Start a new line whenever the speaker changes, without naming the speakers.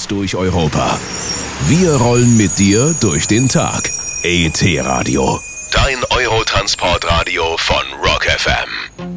Quers durch Europa. Wir rollen mit dir durch den Tag. ET Radio. Dein Eurotransportradio von Rock FM.